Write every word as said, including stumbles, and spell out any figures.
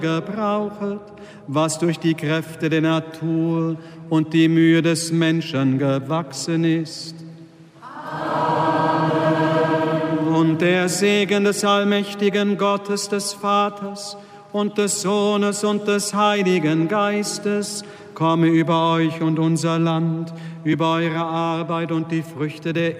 gebrauchet, was durch die Kräfte der Natur und die Mühe des Menschen gewachsen ist. Amen. Und der Segen des allmächtigen Gottes, des Vaters und des Sohnes und des Heiligen Geistes komme über euch und unser Land, über eure Arbeit und die Früchte der